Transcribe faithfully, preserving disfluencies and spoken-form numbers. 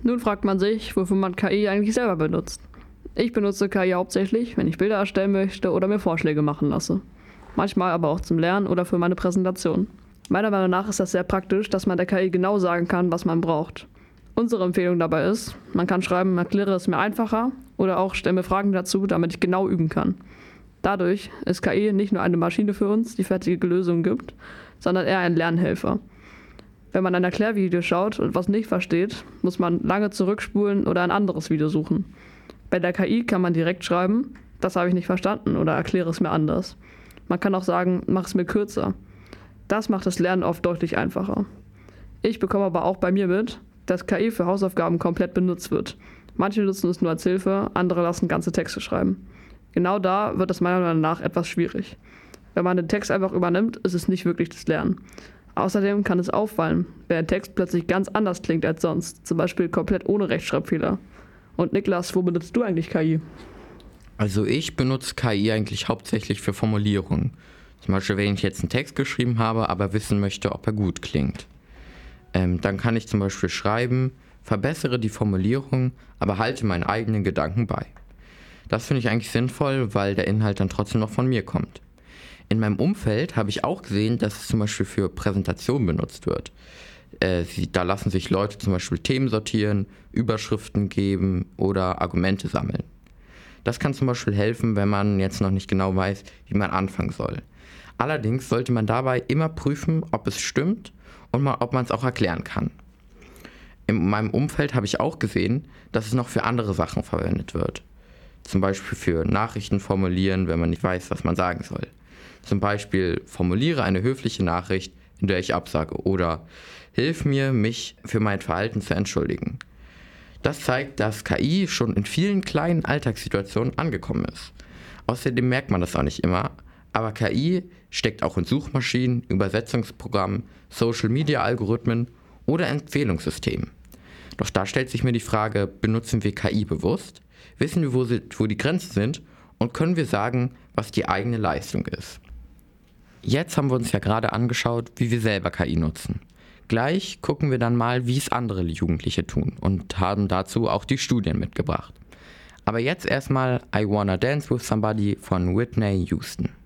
Nun fragt man sich, wofür man K I eigentlich selber benutzt. Ich benutze K I hauptsächlich, wenn ich Bilder erstellen möchte oder mir Vorschläge machen lasse. Manchmal aber auch zum Lernen oder für meine Präsentation. Meiner Meinung nach ist das sehr praktisch, dass man der K I genau sagen kann, was man braucht. Unsere Empfehlung dabei ist, man kann schreiben, erkläre es mir einfacher oder auch stelle mir Fragen dazu, damit ich genau üben kann. Dadurch ist K I nicht nur eine Maschine für uns, die fertige Lösungen gibt, sondern eher ein Lernhelfer. Wenn man ein Erklärvideo schaut und was nicht versteht, muss man lange zurückspulen oder ein anderes Video suchen. Bei der K I kann man direkt schreiben, das habe ich nicht verstanden oder erkläre es mir anders. Man kann auch sagen, mach es mir kürzer. Das macht das Lernen oft deutlich einfacher. Ich bekomme aber auch bei mir mit, dass K I für Hausaufgaben komplett benutzt wird. Manche nutzen es nur als Hilfe, andere lassen ganze Texte schreiben. Genau da wird es meiner Meinung nach etwas schwierig. Wenn man den Text einfach übernimmt, ist es nicht wirklich das Lernen. Außerdem kann es auffallen, wenn der Text plötzlich ganz anders klingt als sonst, zum Beispiel komplett ohne Rechtschreibfehler. Und Niklas, wo benutzt du eigentlich K I? Also ich benutze K I eigentlich hauptsächlich für Formulierungen. Zum Beispiel, wenn ich jetzt einen Text geschrieben habe, aber wissen möchte, ob er gut klingt. Ähm, dann kann ich zum Beispiel schreiben, verbessere die Formulierung, aber halte meinen eigenen Gedanken bei. Das finde ich eigentlich sinnvoll, weil der Inhalt dann trotzdem noch von mir kommt. In meinem Umfeld habe ich auch gesehen, dass es zum Beispiel für Präsentationen benutzt wird. Äh, sie, da lassen sich Leute zum Beispiel Themen sortieren, Überschriften geben oder Argumente sammeln. Das kann zum Beispiel helfen, wenn man jetzt noch nicht genau weiß, wie man anfangen soll. Allerdings sollte man dabei immer prüfen, ob es stimmt und mal, ob man es auch erklären kann. In meinem Umfeld habe ich auch gesehen, dass es noch für andere Sachen verwendet wird. Zum Beispiel für Nachrichten formulieren, wenn man nicht weiß, was man sagen soll. Zum Beispiel formuliere eine höfliche Nachricht, in der ich absage, oder hilf mir, mich für mein Verhalten zu entschuldigen. Das zeigt, dass K I schon in vielen kleinen Alltagssituationen angekommen ist. Außerdem merkt man das auch nicht immer, aber K I steckt auch in Suchmaschinen, Übersetzungsprogrammen, Social-Media-Algorithmen oder Empfehlungssystemen. Doch da stellt sich mir die Frage, benutzen wir K I bewusst? Wissen wir, wo, sie, wo die Grenzen sind? Und können wir sagen, was die eigene Leistung ist? Jetzt haben wir uns ja gerade angeschaut, wie wir selber K I nutzen. Gleich gucken wir dann mal, wie es andere Jugendliche tun und haben dazu auch die Studien mitgebracht. Aber jetzt erstmal I Wanna Dance with Somebody von Whitney Houston.